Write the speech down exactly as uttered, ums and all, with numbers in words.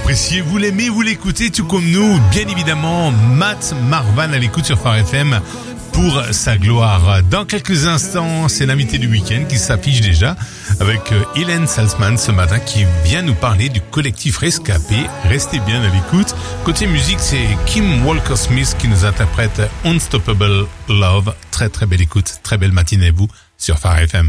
l'appréciez, vous l'aimez, vous l'écoutez tout comme nous. Bien évidemment, Matt Marvan à l'écoute sur Phare F M pour sa gloire. Dans quelques instants, c'est l'invité du week-end qui s'affiche déjà avec Hélène Salzman ce matin qui vient nous parler du collectif Rescapé. Restez bien à l'écoute. Côté musique, c'est Kim Walker-Smith qui nous interprète Unstoppable Love. Très très belle écoute, très belle matinée à vous sur Phare F M.